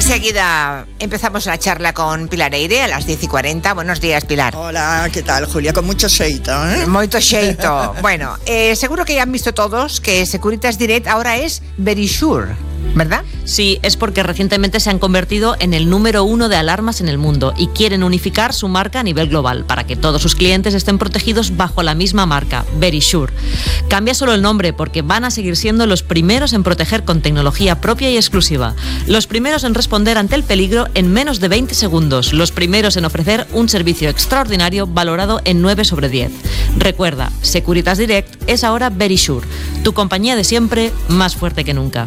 Enseguida empezamos la charla con Pilar Eire a las 10:40. Buenos días, Pilar. Hola, ¿qué tal, Julia? Con mucho xeito, ¿eh? Moito xeito. Bueno, seguro que ya han visto todos que Securitas Direct ahora es Verisure, ¿verdad? Sí, es porque recientemente se han convertido en el número 1 de alarmas en el mundo y quieren unificar su marca a nivel global para que todos sus clientes estén protegidos bajo la misma marca, Verisure. Cambia solo el nombre porque van a seguir siendo los primeros en proteger con tecnología propia y exclusiva, los primeros en responder ante el peligro en menos de 20 segundos, los primeros en ofrecer un servicio extraordinario valorado en 9 sobre 10. Recuerda, Securitas Direct es ahora Verisure, tu compañía de siempre, más fuerte que nunca.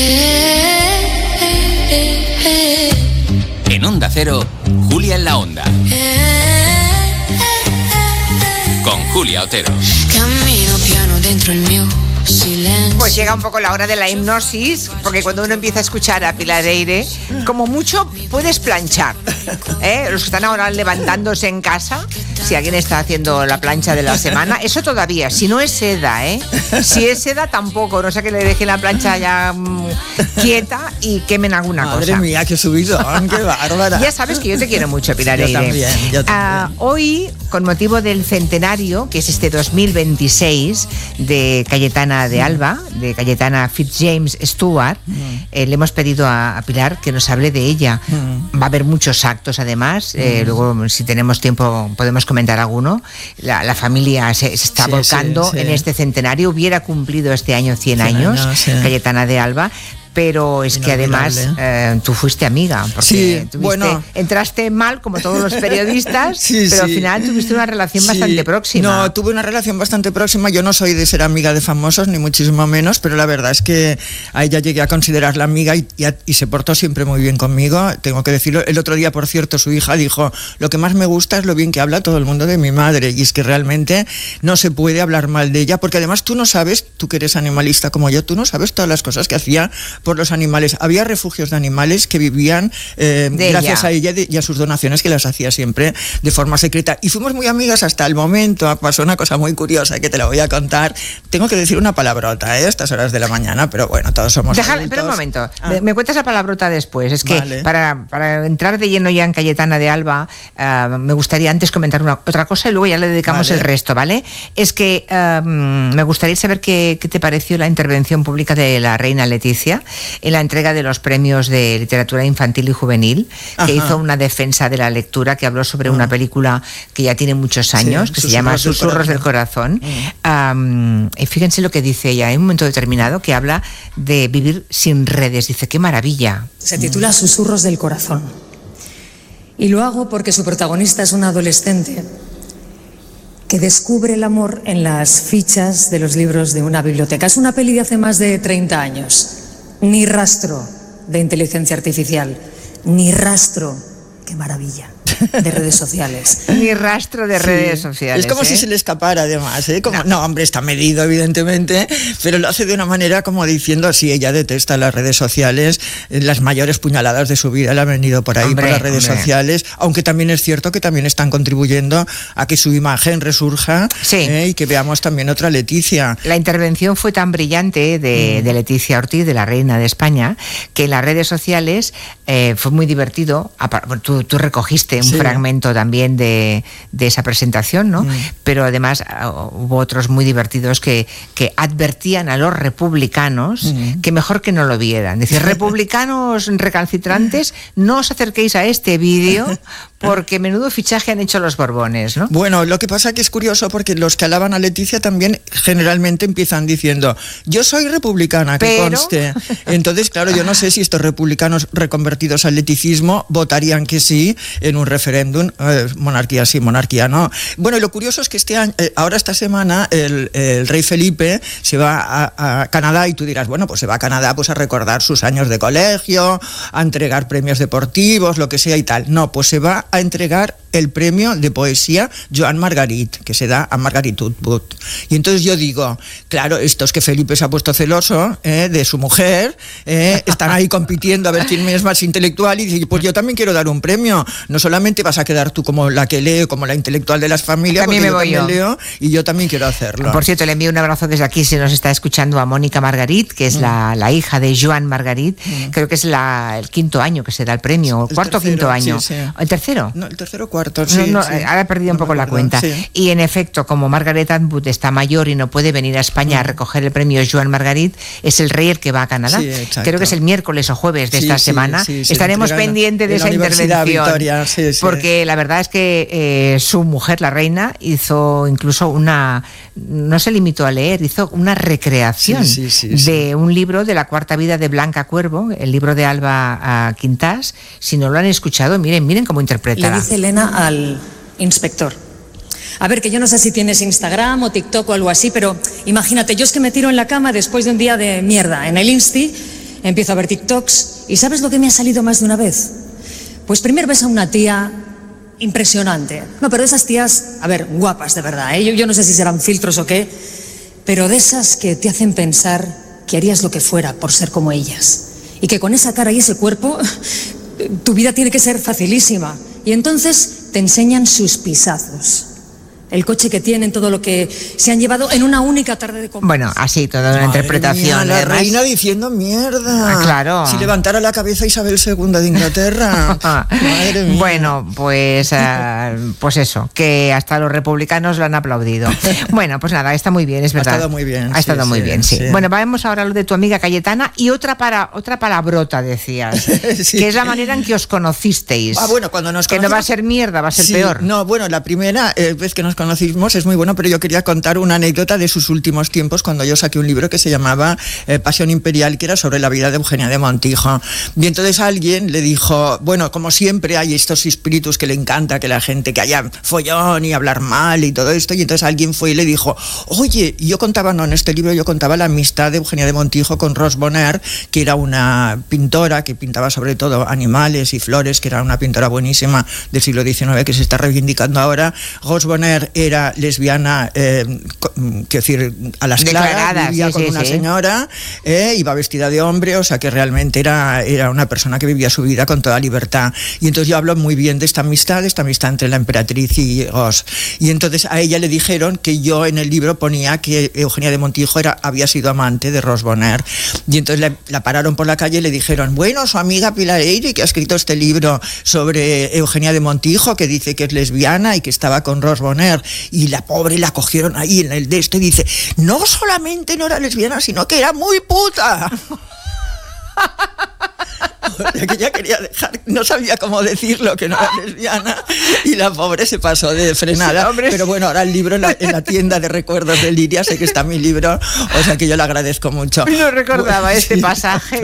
En Onda Cero, Julia en la Onda. Con Julia Otero. Camino piano dentro el mío. Silencio. Pues llega un poco la hora de la hipnosis, porque cuando uno empieza a escuchar a Pilar Eire, como mucho puedes planchar. Los que están ahora levantándose en casa, si alguien está haciendo la plancha de la semana, eso todavía, si no es seda, si es seda tampoco, no sé, que le dejen la plancha ya quieta y quemen alguna cosa. Madre mía, qué subidón, qué bárbara. Ya sabes que yo te quiero mucho, Pilar Eire. Yo también. Hoy, con motivo del centenario, que es este 2026, de Cayetana de Alba, de Cayetana Fitzjames Stewart, le hemos pedido a Pilar que nos hable de ella. Va a haber muchos actos, además. Luego, si tenemos tiempo, podemos comentar alguno. La familia se está volcando en este centenario. Hubiera cumplido este año 100 años, Cayetana de Alba. Pero es que además tú fuiste amiga, porque entraste mal como todos los periodistas, pero al final tuviste una relación bastante próxima. No, tuve una relación bastante próxima. Yo no soy de ser amiga de famosos, ni muchísimo menos, pero la verdad es que a ella llegué a considerarla amiga y se portó siempre muy bien conmigo. Tengo que decirlo. El otro día, por cierto, su hija dijo: lo que más me gusta es lo bien que habla todo el mundo de mi madre, y es que realmente no se puede hablar mal de ella, porque además tú no sabes, tú que eres animalista como yo, tú no sabes todas las cosas que hacía por los animales. Había refugios de animales que vivían gracias a ella y a sus donaciones, que las hacía siempre de forma secreta. Y fuimos muy amigas hasta el momento. Pasó una cosa muy curiosa que te la voy a contar. Tengo que decir una palabrota a estas horas de la mañana, pero bueno, todos somos adultos. Espera un momento. Me cuentas la palabrota después. Es que para entrar de lleno ya en Cayetana de Alba, me gustaría antes comentar otra cosa y luego ya le dedicamos el resto, ¿vale? Es que me gustaría saber qué te pareció la intervención pública de la reina Leticia en la entrega de los premios de literatura infantil y juvenil, que hizo una defensa de la lectura, que habló sobre una película que ya tiene muchos años, que se llama Susurros del Corazón. Y fíjense lo que dice ella en un momento determinado, que habla de vivir sin redes. Dice: qué maravilla. Se titula Susurros del Corazón. Y lo hago porque su protagonista es un adolescente que descubre el amor en las fichas de los libros de una biblioteca. Es una peli de hace más de 30 años. Ni rastro de inteligencia artificial, ni rastro, qué maravilla, de redes sociales. Ni rastro de redes sociales. Es como si se le escapara, además, Como, no, hombre, está medido, evidentemente, pero lo hace de una manera como diciendo: sí, ella detesta las redes sociales, las mayores puñaladas de su vida le han venido por ahí, por las redes sociales, aunque también es cierto que también están contribuyendo a que su imagen resurja, y que veamos también otra Leticia. La intervención fue tan brillante de Leticia Ortiz, de la reina de España, que en las redes sociales fue muy divertido. Tú recogiste un fragmento también de esa presentación, ¿no? Pero además hubo otros muy divertidos que advertían a los republicanos que mejor que no lo vieran. Decir: republicanos recalcitrantes, no os acerquéis a este vídeo porque menudo fichaje han hecho los Borbones, ¿no? Bueno, lo que pasa que es curioso porque los que alaban a Leticia también generalmente empiezan diciendo: yo soy republicana, que conste. Entonces, claro, yo no sé si estos republicanos reconvertidos al leticismo votarían que sí en un referéndum, monarquía sí, monarquía no. Bueno, y lo curioso es que ahora esta semana el rey Felipe se va a Canadá, y tú dirás: bueno, pues se va a Canadá pues a recordar sus años de colegio, a entregar premios deportivos, lo que sea y tal. No, pues se va a entregar el premio de poesía Joan Margarit, que se da a Margarit Atwood. Y entonces yo digo: claro, estos que Felipe se ha puesto celoso de su mujer, están ahí compitiendo a ver quién es más intelectual, y dice: pues yo también quiero dar un premio, no solamente seguramente vas a quedar tú como la que lee, como la intelectual de las familias, también porque me voy yo también leo y yo también quiero hacerlo. Por cierto, le envío un abrazo desde aquí si nos está escuchando a Mónica Margarit, que es la hija de Joan Margarit. Creo que es el quinto año que se da el premio, el cuarto o quinto año. Sí. ¿El tercero? No, el tercero o cuarto, sí. No, sí. Ahora he perdido un poco la cuenta. Sí. Y en efecto, como Margaret Atwood está mayor y no puede venir a España a recoger el premio Joan Margarit, es el rey el que va a Canadá. Sí, exacto. Creo que es el miércoles o jueves de esta semana. Estaremos pendientes de esa intervención. Victoria, sí. Porque la verdad es que su mujer, la reina, hizo incluso no se limitó a leer, hizo una recreación de un libro de la cuarta vida de Blanca Cuervo, el libro de Alba Quintás. Si no lo han escuchado, miren cómo interpreta. Le dice Elena al inspector: a ver, que yo no sé si tienes Instagram o TikTok o algo así, pero imagínate, yo es que me tiro en la cama después de un día de mierda en el Insti, empiezo a ver TikToks y ¿sabes lo que me ha salido más de una vez? Pues primero ves a una tía impresionante. No, pero esas tías, a ver, guapas de verdad, ¿eh? Yo no sé si serán filtros o qué, pero de esas que te hacen pensar que harías lo que fuera por ser como ellas. Y que con esa cara y ese cuerpo, tu vida tiene que ser facilísima. Y entonces te enseñan sus pisazos. El coche que tienen, todo lo que se han llevado en una única tarde de combate. Bueno, así, toda una interpretación. Mía, la reina diciendo mierda. Claro. Si levantara la cabeza Isabel II de Inglaterra. Madre mía. Bueno, pues eso, que hasta los republicanos lo han aplaudido. Bueno, pues nada, está muy bien, es verdad. Ha estado muy bien. Ha estado muy bien, sí. Bueno, vamos ahora a lo de tu amiga Cayetana y otra palabrota, decías, que es la manera en que os conocisteis. Bueno, cuando nos conocimos, que no va a ser mierda, va a ser peor. No, bueno, la primera vez que nos conocimos es muy bueno, pero yo quería contar una anécdota de sus últimos tiempos cuando yo saqué un libro que se llamaba Pasión Imperial, que era sobre la vida de Eugenia de Montijo. Y entonces alguien le dijo, bueno, como siempre hay estos espíritus que le encanta que la gente, que haya follón y hablar mal y todo esto, y entonces alguien fue y le dijo, oye, y yo contaba, no, en este libro yo contaba la amistad de Eugenia de Montijo con Ros Bonheur, que era una pintora que pintaba sobre todo animales y flores, que era una pintora buenísima del siglo XIX que se está reivindicando ahora. Ros Bonheur era lesbiana, quiero decir, a las claras, vivía con una señora, iba vestida de hombre, o sea que realmente era una persona que vivía su vida con toda libertad. Y entonces yo hablo muy bien de esta amistad entre la emperatriz y Ros. Y entonces a ella le dijeron que yo en el libro ponía que Eugenia de Montijo había sido amante de Ros Bonheur. Y entonces la pararon por la calle y le dijeron, bueno, su amiga Pilar Eyre, que ha escrito este libro sobre Eugenia de Montijo, que dice que es lesbiana y que estaba con Ros Bonheur. Y la pobre la cogieron ahí en el de esto y dice, no solamente no era lesbiana, sino que era muy puta. O sea, que ya quería dejar, no sabía cómo decirlo, que no era lesbiana, y la pobre se pasó de frenada. Pero bueno, ahora el libro en la tienda de recuerdos de Liria, sé que está mi libro, o sea que yo le agradezco mucho. No recordaba este pasaje.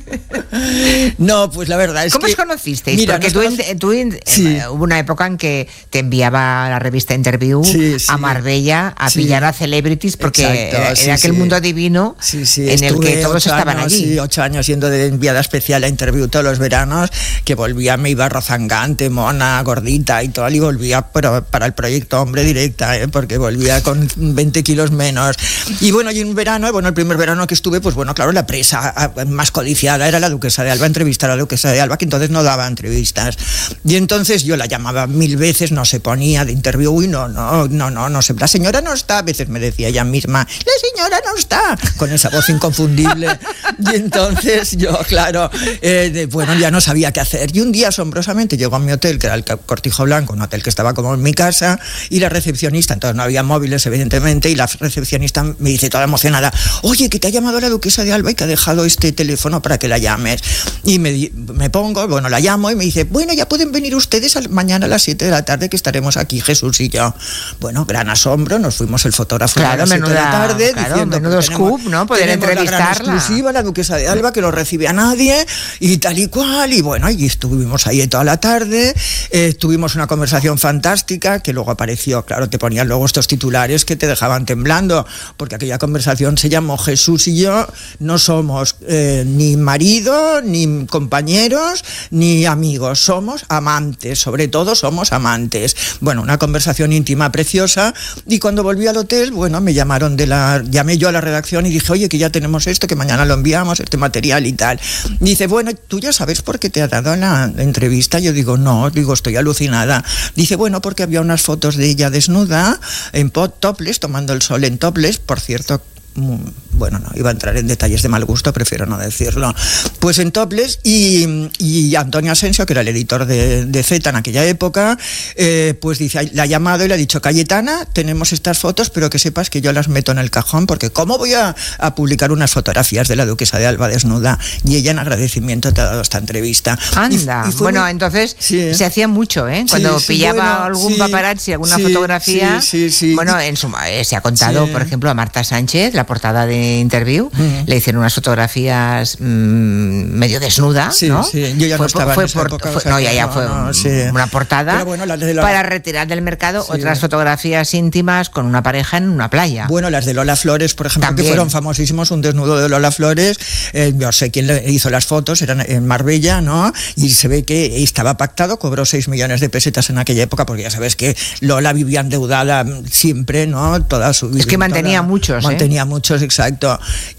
No, pues la verdad es que... ¿Cómo os conocisteis? Mira, porque hubo una época en que te enviaba a la revista Interview a Marbella a pillar a celebrities, porque era aquel mundo divino en el que todos estaban allí. Sí, 8 años siendo de enviada especial a Interview todos los veranos, que volvía, me iba rozangante, mona, gordita y todo, y volvía para el proyecto Hombre Directa, porque volvía con 20 kilos menos. Y bueno, y un verano, el primer verano que estuve, pues bueno, claro, la presa más codiciada era la Duquesa de Alba, entrevistar a la Duquesa de Alba, que entonces no daba entrevistas. Y entonces yo la llamaba 1000 veces, no se ponía de Interview, y no sé, la señora no está, a veces me decía ella misma, la señora no está, con esa voz inconfundible. Y entonces yo, claro, bueno, ya no sabía qué hacer. Y un día, asombrosamente, llegó a mi hotel, que era el Cortijo Blanco, un hotel que estaba como en mi casa, y la recepcionista, entonces no había móviles, evidentemente, y la recepcionista me dice toda emocionada, oye, que te ha llamado la Duquesa de Alba y que ha dejado este teléfono para que la llames. Y me pongo, bueno, la llamo y me dice, bueno, ya pueden venir ustedes mañana a las 7 de la tarde, que estaremos aquí, Jesús y yo. Bueno, gran asombro, nos fuimos el fotógrafo a las 7 de la tarde, diciendo, menudo scoop, ¿no? Poder entrevistarla. La gran exclusiva, la Duquesa de Alba, que no recibe a nadie, y tal y cual, y bueno, y estuvimos ahí toda la tarde, tuvimos una conversación fantástica, que luego apareció, claro, te ponían luego estos titulares que te dejaban temblando, porque aquella conversación se llamó Jesús y yo no somos ni marido, ni compañeros, ni amigos, somos amantes, sobre todo somos amantes. Bueno, una conversación íntima preciosa, y cuando volví al hotel, bueno, llamé yo a la redacción y dije, oye, que ya tenemos esto, que mañana lo enviamos, este material y tal. Dice, bueno, ¿tú ya sabes por qué te ha dado la entrevista? Yo digo, no, estoy alucinada. Dice, bueno, porque había unas fotos de ella desnuda, en topless, tomando el sol en topless, por cierto. Bueno, no iba a entrar en detalles de mal gusto, prefiero no decirlo. Pues en topless, y Antonio Asensio, que era el editor de Z en aquella época, pues dice, la ha llamado y le ha dicho, Cayetana, tenemos estas fotos, pero que sepas que yo las meto en el cajón, porque ¿cómo voy a publicar unas fotografías de la duquesa de Alba desnuda? Y ella en agradecimiento te ha dado esta entrevista. Anda, bueno, entonces se hacía mucho, ¿eh? Cuando pillaba algún paparazzi, alguna fotografía, bueno, se ha contado, por ejemplo, a Marta Sánchez, la portada de Interview, le hicieron unas fotografías medio desnuda, ¿no? Sí, yo ya no estaba en esa época. Fue una portada, bueno, para retirar del mercado otras fotografías íntimas con una pareja en una playa. Bueno, las de Lola Flores, por ejemplo, también, que fueron famosísimos, un desnudo de Lola Flores, yo sé quién le hizo las fotos, eran en Marbella, ¿no? Y se ve que estaba pactado, cobró 6 millones de pesetas en aquella época, porque ya sabes que Lola vivía endeudada siempre, ¿no? Toda su vida. Es que mantenía muchos, muchos, exacto.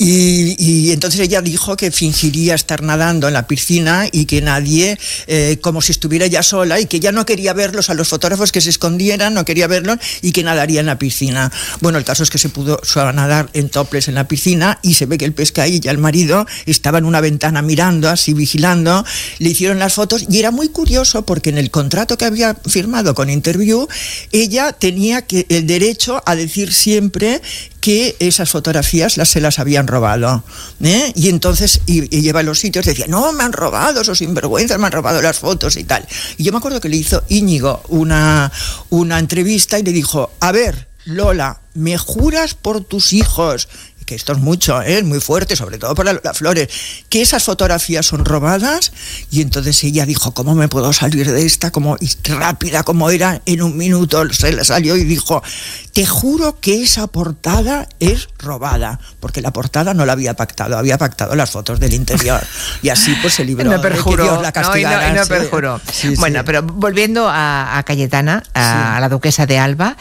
Y entonces ella dijo que fingiría estar nadando en la piscina y que nadie, como si estuviera ella sola, y que ya no quería verlos a los fotógrafos, que se escondieran, no quería verlos, y que nadaría en la piscina. Bueno, el caso es que se pudo nadar en topless en la piscina, y se ve que el pescadilla, ya el marido, estaba en una ventana mirando, así vigilando, le hicieron las fotos, y era muy curioso porque en el contrato que había firmado con Interview, ella tenía el derecho a decir siempre que esas fotografías se las habían robado, ¿eh? Y entonces y lleva a los sitios, decía, no, me han robado, esos sinvergüenzas, me han robado las fotos y tal. Y yo me acuerdo que le hizo Íñigo una entrevista y le dijo, a ver, Lola, ¿me juras por tus hijos? Que esto es mucho, es muy fuerte, sobre todo para Lola Flores, que esas fotografías son robadas. Y entonces ella dijo, ¿cómo me puedo salir de esta? Como rápida como era, en un minuto se le salió y dijo, te juro que esa portada es robada, porque la portada no la había pactado las fotos del interior. Y así pues se libró no perjuró, que Dios la castigara. No perjuró. Bueno, pero volviendo a Cayetana, a la duquesa de Alba,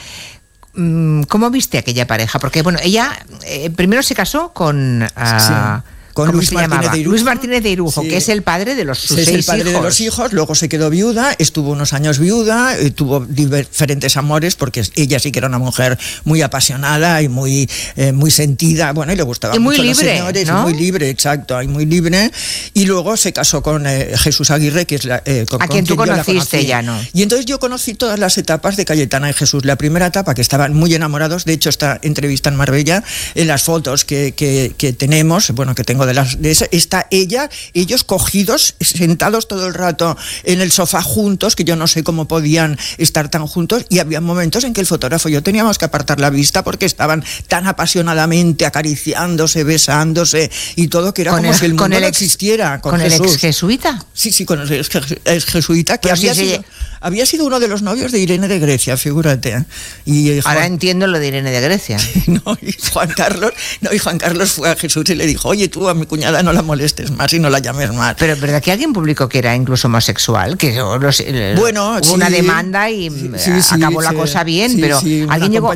¿cómo viste aquella pareja? Porque, bueno, ella primero se casó con Luis Martínez de Irujo, que es el padre de sus 6 hijos. Es el padre de los hijos, luego se quedó viuda, estuvo unos años viuda, tuvo diferentes amores, porque ella sí que era una mujer muy apasionada y muy sentida, bueno, y le gustaba mucho muy libre, los señores, ¿no? Muy libre, exacto, y muy libre. Y luego se casó con Jesús Aguirre, que es a quien tú conociste ya, ¿no? Y entonces yo conocí todas las etapas de Cayetana y Jesús. La primera etapa, que estaban muy enamorados, de hecho esta entrevista en Marbella, en las fotos que tenemos, bueno, que tengo está ellos cogidos, sentados todo el rato en el sofá juntos, que yo no sé cómo podían estar tan juntos, y había momentos en que el fotógrafo y yo teníamos que apartar la vista porque estaban tan apasionadamente acariciándose, besándose y todo, que era como si el mundo no existiera. ¿Con el ex jesuita? Sí, con el ex jesuita, que había sido uno de los novios de Irene de Grecia, figúrate. Ahora entiendo lo de Irene de Grecia. Y Juan Carlos fue a Jesús y le dijo, oye, tú a mi cuñada no la molestes más y no la llames más. Pero ¿verdad que alguien publicó que era incluso homosexual? Que hubo una demanda y acabó la cosa bien, pero alguien llegó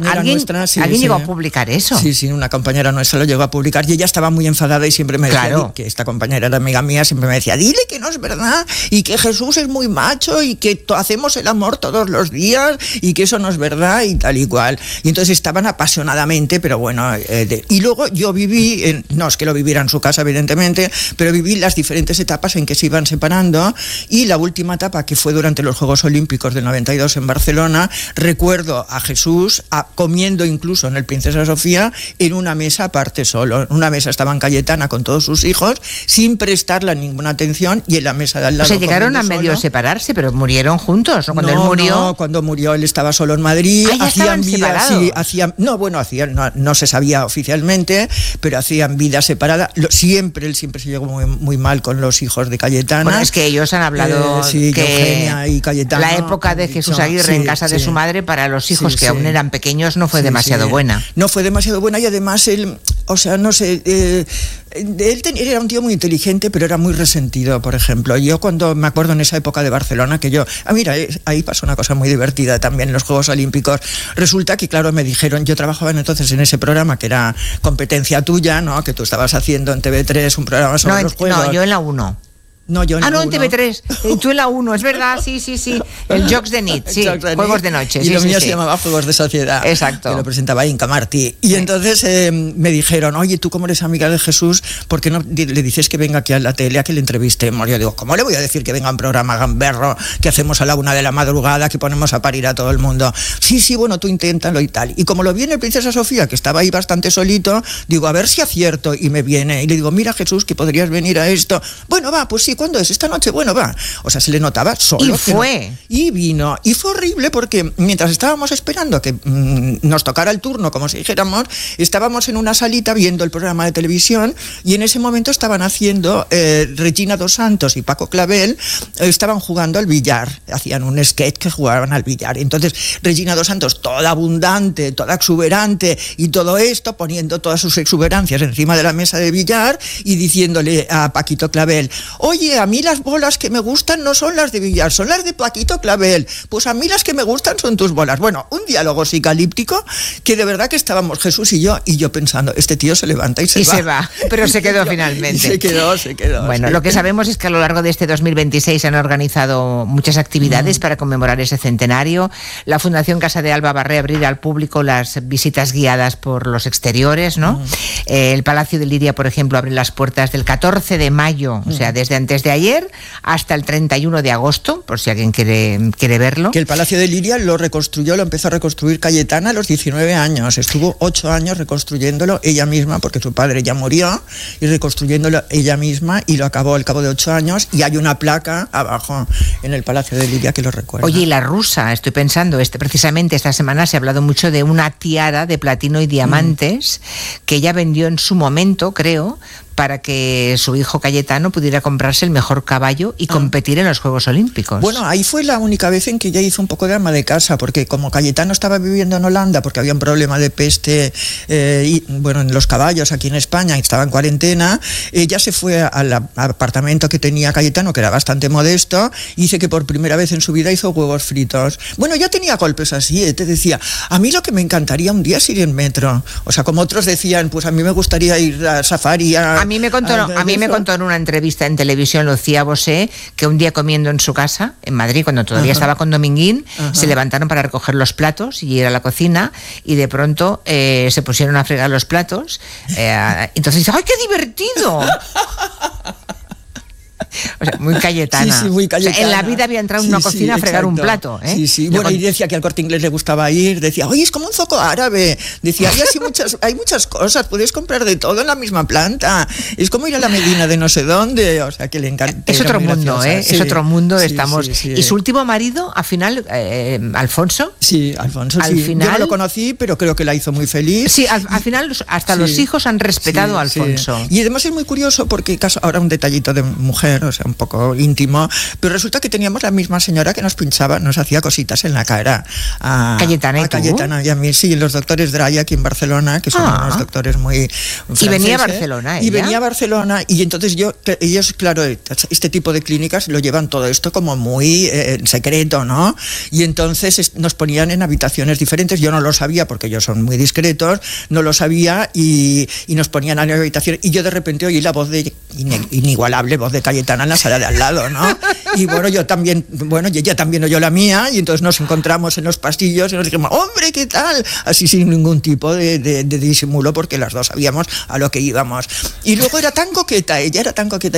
a publicar eso. Sí, una compañera nuestra lo llegó a publicar, y ella estaba muy enfadada y siempre me decía, que esta compañera era amiga mía, siempre me decía, dile que no es verdad y que Jesús es muy macho y que hacemos el amor todos los días y que eso no es verdad y tal y cual. Y entonces estaban apasionadamente, pero bueno, y luego yo viví, no es que lo viviera en su casa evidentemente, pero viví las diferentes etapas en que se iban separando, y la última etapa, que fue durante los Juegos Olímpicos del 92 en Barcelona, recuerdo a Jesús comiendo incluso en el Princesa Sofía en una mesa aparte solo. En una mesa estaban Cayetana con todos sus hijos sin prestarle ninguna atención, y en la mesa de al lado. O sea, llegaron a medio separarse, pero murieron juntos, ¿no? Cuando él murió. No, cuando murió él estaba solo en Madrid. Hacían vida, no se sabía oficialmente, pero hacían vida separada. Él siempre se llevó muy mal con los hijos de Cayetana. Bueno, es que ellos han hablado que Eugenia y Cayetana, la época de Jesús Aguirre en casa de su madre para los hijos que aún eran pequeños no fue demasiado buena. No fue demasiado buena, y además él, él era un tío muy inteligente, pero era muy resentido, por ejemplo. Yo cuando me acuerdo en esa época de Barcelona, mira, ahí pasó una cosa muy divertida también en los Juegos Olímpicos. Resulta que, claro, me dijeron, yo trabajaba entonces en ese programa que era Competencia Tuya, ¿no? Que tú estabas haciendo en TV3 un programa sobre los Juegos. No, yo en la 1. No, yo en Ah, la no, en 1. TV3. Tú en la 1, es verdad, sí. El Jocs de Nit, sí. Juegos de noche. Y lo mío se llamaba Juegos de Sociedad. Exacto. Que lo presentaba Inca Martí. Y entonces me dijeron, oye, tú como eres amiga de Jesús, ¿por qué no le dices que venga aquí a la tele a que le entrevistemos? Yo digo, ¿cómo le voy a decir que venga a un programa gamberro que hacemos a la 1 de la madrugada, que ponemos a parir a todo el mundo? Sí, bueno, tú inténtalo y tal. Y como lo vi en el Princesa Sofía, que estaba ahí bastante solito, digo, a ver si acierto. Y me viene y le digo, mira Jesús, que podrías venir a esto. Bueno, va, pues sí, ¿cuándo es? Esta noche, bueno, va. O sea, se le notaba solo. Y fue. Y vino. Y fue horrible porque mientras estábamos esperando que nos tocara el turno, como si dijéramos, estábamos en una salita viendo el programa de televisión y en ese momento estaban haciendo Regina Dos Santos y Paco Clavel, estaban jugando al billar. Hacían un sketch que jugaban al billar. Entonces, Regina Dos Santos, toda abundante, toda exuberante y todo esto, poniendo todas sus exuberancias encima de la mesa de billar y diciéndole a Paquito Clavel, oye, a mí las bolas que me gustan no son las de billar, son las de Paquito Clavel. Pues a mí las que me gustan son tus bolas. Bueno, un diálogo psicalíptico que de verdad que estábamos Jesús y yo pensando, este tío se levanta y se va. Pero se quedó finalmente. Y se quedó. Bueno, sí. Lo que sabemos es que a lo largo de este 2026 se han organizado muchas actividades para conmemorar ese centenario. La Fundación Casa de Alba va a reabrir al público las visitas guiadas por los exteriores, ¿no? El Palacio de Liria, por ejemplo, abre las puertas del 14 de mayo, o sea, desde antes de ayer hasta el 31 de agosto, por si alguien quiere verlo. Que el Palacio de Liria lo empezó a reconstruir Cayetana a los 19 años. Estuvo 8 años reconstruyéndolo ella misma, porque su padre ya murió, y reconstruyéndolo ella misma, y lo acabó al cabo de 8 años, y hay una placa abajo en el Palacio de Liria que lo recuerda. Oye, y la rusa, estoy pensando, precisamente esta semana se ha hablado mucho de una tiara de platino y diamantes que ella vendió en su momento, creo, para que su hijo Cayetano pudiera comprarse el mejor caballo y competir en los Juegos Olímpicos. Bueno, ahí fue la única vez en que ella hizo un poco de ama de casa, porque como Cayetano estaba viviendo en Holanda, porque había un problema de peste en los caballos aquí en España, y estaba en cuarentena, ella se fue al apartamento que tenía Cayetano, que era bastante modesto, y dice que por primera vez en su vida hizo huevos fritos. Bueno, ya tenía golpes así, te decía, a mí lo que me encantaría un día es ir en metro. O sea, como otros decían, pues a mí me gustaría ir a safari, A mí me contó en una entrevista en televisión Lucía Bosé que un día comiendo en su casa, en Madrid, cuando todavía estaba con Dominguín, se levantaron para recoger los platos y ir a la cocina, y de pronto se pusieron a fregar los platos. Entonces dice, ¡ay, qué divertido! O sea, muy Cayetana. Sí, muy Cayetana. O sea, en la vida había entrado en una cocina a fregar un plato. Sí. Bueno, y decía que al Corte Inglés le gustaba ir, decía, oye, es como un zoco árabe. Decía, hay muchas cosas, puedes comprar de todo en la misma planta. Es como ir a la Medina de no sé dónde, o sea, que le encanta. Es otro mundo, Sí, es otro mundo, sí, estamos. Sí. ¿Y su último marido, al final, Alfonso? Sí, Alfonso, al final, yo no lo conocí, pero creo que la hizo muy feliz. Sí, al final hasta los hijos han respetado a Alfonso. Sí. Y además es muy curioso porque, ahora un detallito de mujer, o sea, un poco íntimo, pero resulta que teníamos la misma señora que nos pinchaba, nos hacía cositas en la cara. Cayetana, ¿y tú? Cayetana y a mí, sí, los doctores Draya aquí en Barcelona, que son unos doctores muy franceses. Y venía a Barcelona, ella. Y venía a Barcelona, y entonces ellos, claro, este tipo de clínicas lo llevan todo esto como muy en secreto, ¿no? Y entonces nos ponían en habitaciones diferentes, yo no lo sabía porque ellos son muy discretos, no lo sabía, y nos ponían en la habitación, y yo de repente oí la voz de inigualable voz de Cayetana en la sala de al lado, ¿no? Y bueno, y ella también oyó la mía, y entonces nos encontramos en los pasillos y nos dijimos, hombre, ¿qué tal? Así sin ningún tipo de disimulo, porque las dos sabíamos a lo que íbamos. Y luego era tan coqueta ella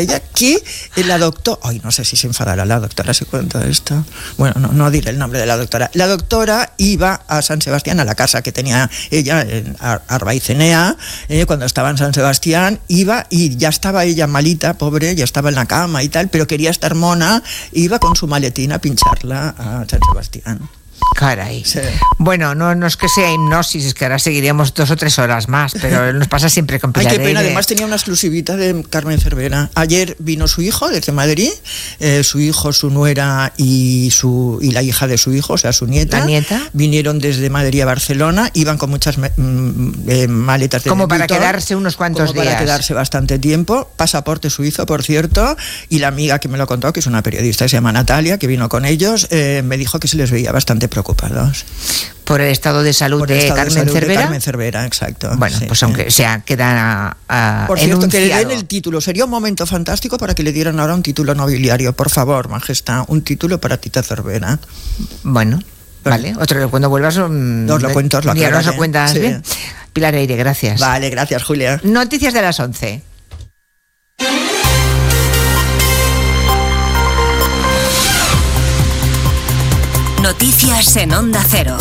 que la adoptó, ay, no sé si se enfadará la doctora si cuento esto. Bueno, no diré el nombre de la doctora. La doctora iba a San Sebastián, a la casa que tenía ella en Arbaicenea, cuando estaba en San Sebastián, iba y ya estaba ella malita, pobre, ya estaba en la cama y tal, pero quería estar mona, iba con su maletín a pincharla a San Sebastián. Caray. Sí. Bueno, no es que sea hipnosis, es que ahora seguiríamos 2 o 3 horas más, pero nos pasa siempre con Pilar. Ay, qué pena, además tenía una exclusivita de Carmen Cervera. Ayer vino su hijo desde Madrid, su hijo, su nuera y la hija de su hijo, o sea, su nieta. ¿La nieta? Vinieron desde Madrid a Barcelona, iban con muchas maletas de como Vuitton, para quedarse unos cuantos días. Para quedarse bastante tiempo. Pasaporte suizo, por cierto, y la amiga que me lo contó, que es una periodista que se llama Natalia, que vino con ellos, me dijo que se les veía bastante preocupados. Por el estado de salud de Carmen Cervera. Carmen Cervera, exacto. Bueno, sí, pues aunque queda por cierto, que le enunciado. den el título. Sería un momento fantástico para que le dieran ahora un título nobiliario. Por favor, Majestad, un título para Tita Cervera. Bueno, vale. Cuando vuelvas nos lo cuentas, lo nos lo cuentas sí. bien. Pilar Eire, gracias. Vale, gracias, Julia. Noticias de las 11. Noticias en Onda Cero.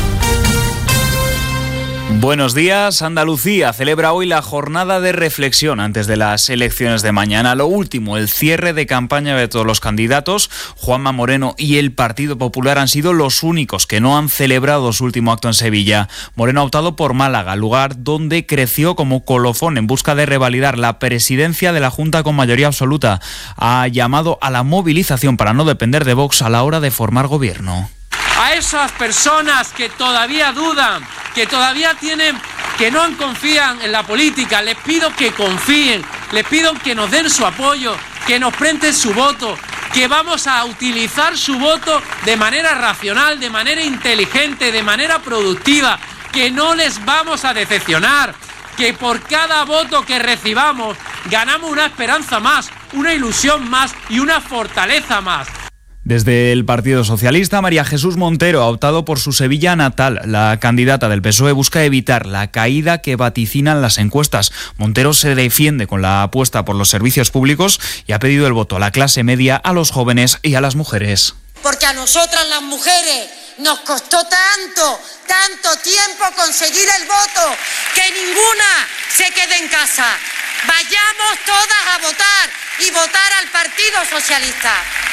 Buenos días. Andalucía celebra hoy la jornada de reflexión antes de las elecciones de mañana. Lo último, el cierre de campaña de todos los candidatos. Juanma Moreno y el Partido Popular han sido los únicos que no han celebrado su último acto en Sevilla. Moreno ha optado por Málaga, lugar donde creció como colofón en busca de revalidar la presidencia de la Junta con mayoría absoluta. Ha llamado a la movilización para no depender de Vox a la hora de formar gobierno. A esas personas que todavía dudan, que todavía que no confían en la política, les pido que confíen, les pido que nos den su apoyo, que nos presten su voto, que vamos a utilizar su voto de manera racional, de manera inteligente, de manera productiva, que no les vamos a decepcionar, que por cada voto que recibamos ganamos una esperanza más, una ilusión más y una fortaleza más. Desde el Partido Socialista, María Jesús Montero ha optado por su Sevilla natal. La candidata del PSOE busca evitar la caída que vaticinan las encuestas. Montero se defiende con la apuesta por los servicios públicos y ha pedido el voto a la clase media, a los jóvenes y a las mujeres. Porque a nosotras las mujeres nos costó tanto tiempo conseguir el voto, que ninguna se quede en casa. Vayamos todas a votar y votar al Partido Socialista.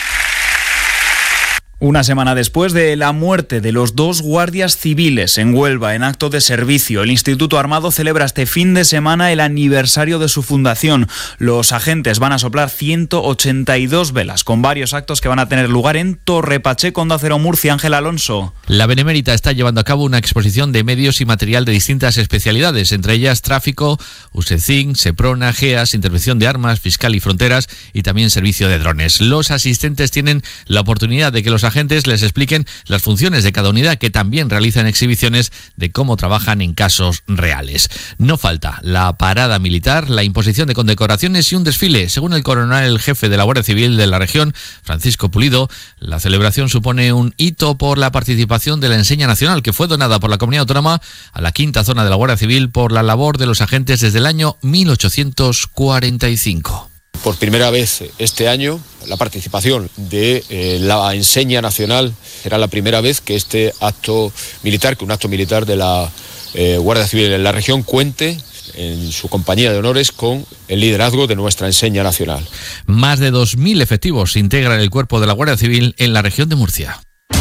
Una semana después de la muerte de los 2 guardias civiles en Huelva en acto de servicio, el Instituto Armado celebra este fin de semana el aniversario de su fundación. Los agentes van a soplar 182 velas, con varios actos que van a tener lugar en Torre Pacheco, Onda Cero, Murcia. Ángel Alonso. La Benemérita está llevando a cabo una exposición de medios y material de distintas especialidades, entre ellas tráfico, USECIN, SEPRONA, GEAS, intervención de armas, fiscal y fronteras y también servicio de drones. Los asistentes tienen la oportunidad de que los agentes les expliquen las funciones de cada unidad, que también realizan exhibiciones de cómo trabajan en casos reales. No falta la parada militar, la imposición de condecoraciones y un desfile. Según el coronel jefe de la Guardia Civil de la región, Francisco Pulido, la celebración supone un hito por la participación de la Enseña Nacional, que fue donada por la Comunidad Autónoma a la 5ª zona de la Guardia Civil por la labor de los agentes desde el año 1845. Por primera vez este año, la participación de la Enseña Nacional será la primera vez que un acto militar de la Guardia Civil en la región cuente en su compañía de honores con el liderazgo de nuestra Enseña Nacional. Más de 2.000 efectivos integran el cuerpo de la Guardia Civil en la región de Murcia.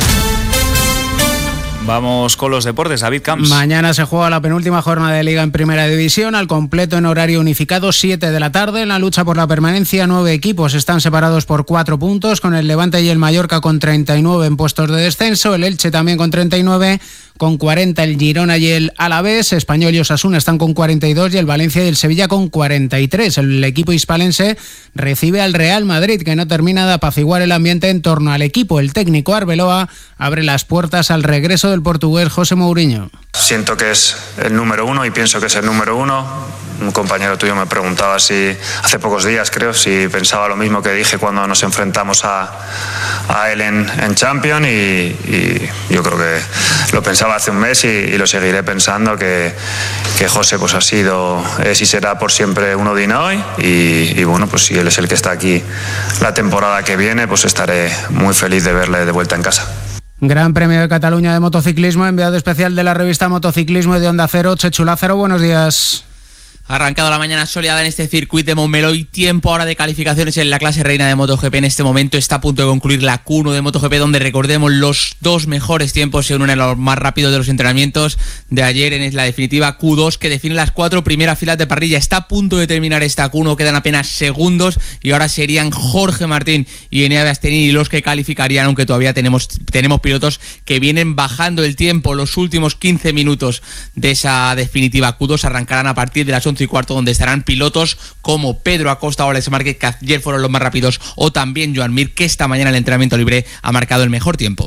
Vamos con los deportes, David Camps. Mañana se juega la penúltima jornada de Liga en Primera División, al completo en horario unificado, 7 de la tarde. En la lucha por la permanencia, 9 equipos están separados por 4 puntos, con el Levante y el Mallorca con 39 en puestos de descenso, el Elche también con 39, con 40 el Girona y el Alavés, Español y Osasuna están con 42 y el Valencia y el Sevilla con 43. El equipo hispalense recibe al Real Madrid, que no termina de apaciguar el ambiente en torno al equipo. El técnico Arbeloa abre las puertas al regreso del portugués José Mourinho. Siento que es el número 1 y pienso que es el número 1. Un compañero tuyo me preguntaba hace pocos días, creo, si pensaba lo mismo que dije cuando nos enfrentamos a él en Champions, y yo creo que lo pensaba hace un mes y lo seguiré pensando, que José pues ha sido, es y será por siempre uno de hoy, y bueno, pues si él es el que está aquí la temporada que viene, pues estaré muy feliz de verle de vuelta en casa. Gran Premio de Cataluña de motociclismo, enviado especial de la revista Motociclismo y de Onda Cero, Chechu Lázaro, buenos días. Ha arrancado la mañana soleada en este circuito de Montmeló y tiempo ahora de calificaciones en la clase reina de MotoGP. En este momento está a punto de concluir la Q1 de MotoGP, donde recordemos los 2 mejores tiempos se unen a los más rápidos de los entrenamientos de ayer en la definitiva Q2, que define las 4 primeras filas de parrilla. Está a punto de terminar esta Q1, quedan apenas segundos y ahora serían Jorge Martín y Enea Bastianini los que calificarían, aunque todavía tenemos pilotos que vienen bajando el tiempo. Los últimos 15 minutos de esa definitiva Q2 arrancarán a partir de las 11:15, donde estarán pilotos como Pedro Acosta o Alex Márquez, que ayer fueron los más rápidos, o también Joan Mir, que esta mañana en el entrenamiento libre ha marcado el mejor tiempo.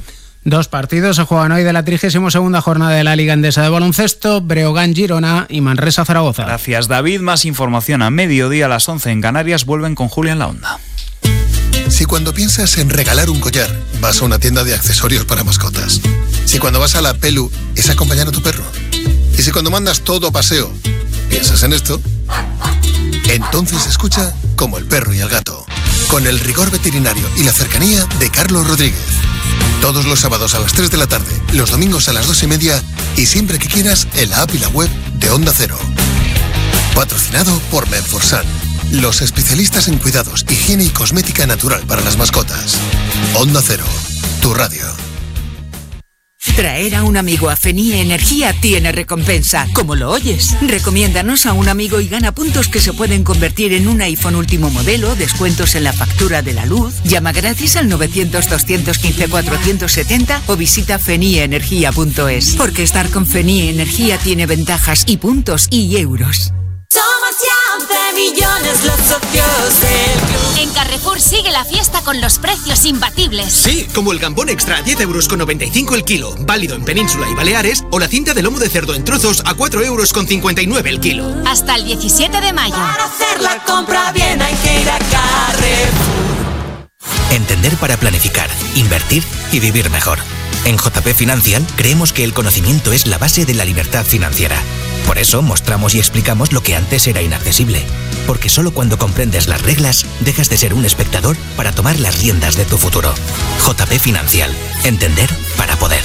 Dos partidos se juegan hoy de la 32ª jornada de la Liga Endesa de Baloncesto: Breogán-Girona y Manresa-Zaragoza. Gracias, David. Más información a mediodía a las 11 en Canarias. Vuelven con Julia en la Onda. Si cuando piensas en regalar un collar, vas a una tienda de accesorios para mascotas. Si cuando vas a la Pelu, es acompañar a tu perro. Y si cuando mandas todo a paseo, piensas en esto, entonces escucha Como el perro y el gato, con el rigor veterinario y la cercanía de Carlos Rodríguez. Todos los sábados a las 3 de la tarde, los domingos a las 2:30 y siempre que quieras en la app y la web de Onda Cero. Patrocinado por Menforsan, los especialistas en cuidados, higiene y cosmética natural para las mascotas. Onda Cero, tu radio. Traer a un amigo a FENIE Energía tiene recompensa, como lo oyes. Recomiéndanos a un amigo y gana puntos que se pueden convertir en un iPhone último modelo, descuentos en la factura de la luz. Llama gratis al 900-215-470 o visita fenieenergia.es. Porque estar con FENIE Energía tiene ventajas y puntos y euros. Somos ya 11 millones los socios del club. En Carrefour sigue la fiesta con los precios imbatibles. Sí, como el gambón extra a 10,95 € el kilo, válido en Península y Baleares, o la cinta de lomo de cerdo en trozos a 4,59 € el kilo. Hasta el 17 de mayo. Para hacer la compra bien hay que ir a Carrefour. Entender para planificar, invertir y vivir mejor. En JP Financial creemos que el conocimiento es la base de la libertad financiera. Por eso mostramos y explicamos lo que antes era inaccesible. Porque solo cuando comprendes las reglas, dejas de ser un espectador para tomar las riendas de tu futuro. JP Financial. Entender para poder.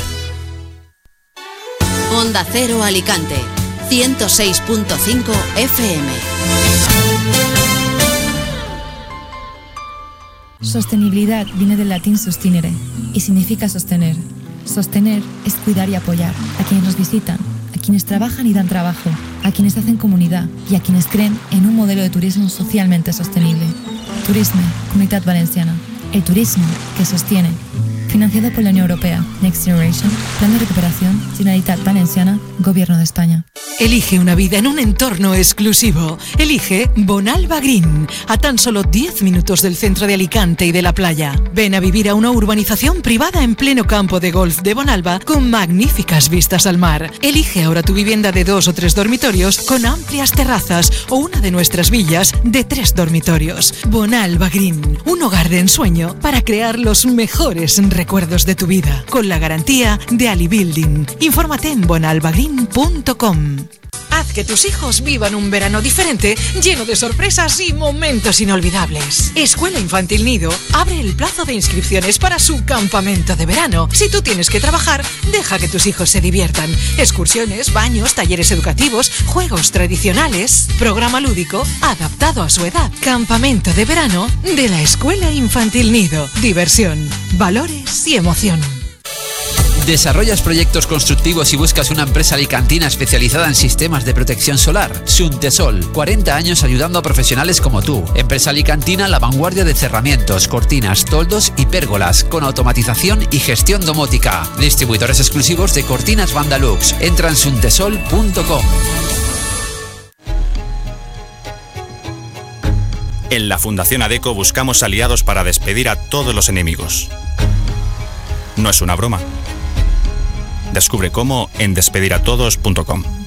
Onda Cero Alicante. 106.5 FM. Sostenibilidad viene del latín sustinere y significa sostener. Sostener es cuidar y apoyar a quienes nos visitan, a quienes trabajan y dan trabajo, a quienes hacen comunidad y a quienes creen en un modelo de turismo socialmente sostenible. Turisme, Comunitat Valenciana. El turismo que sostiene. Financiado por la Unión Europea, Next Generation, Plan de Recuperación, Generalitat Valenciana, Gobierno de España. Elige una vida en un entorno exclusivo. Elige Bonalba Green, a tan solo 10 minutos del centro de Alicante y de la playa. Ven a vivir a una urbanización privada en pleno campo de golf de Bonalba con magníficas vistas al mar. Elige ahora tu vivienda de 2 o 3 dormitorios con amplias terrazas o una de nuestras villas de 3 dormitorios. Bonalba Green, un hogar de ensueño para crear los mejores recuerdos de tu vida, con la garantía de Ali Building. Infórmate en bonalbagreen.com. Haz que tus hijos vivan un verano diferente, lleno de sorpresas y momentos inolvidables. Escuela Infantil Nido abre el plazo de inscripciones para su campamento de verano. Si tú tienes que trabajar, deja que tus hijos se diviertan. Excursiones, baños, talleres educativos, juegos tradicionales, programa lúdico adaptado a su edad. Campamento de verano de la Escuela Infantil Nido. Diversión, valores y emoción. ¿Desarrollas proyectos constructivos y buscas una empresa alicantina especializada en sistemas de protección solar? Suntesol, 40 años ayudando a profesionales como tú. Empresa alicantina a la vanguardia de cerramientos, cortinas, toldos y pérgolas, con automatización y gestión domótica. Distribuidores exclusivos de cortinas Vandalux. Entra en suntesol.com. En la Fundación ADECO buscamos aliados para despedir a todos los enemigos. No es una broma. Descubre cómo en despediratodos.com.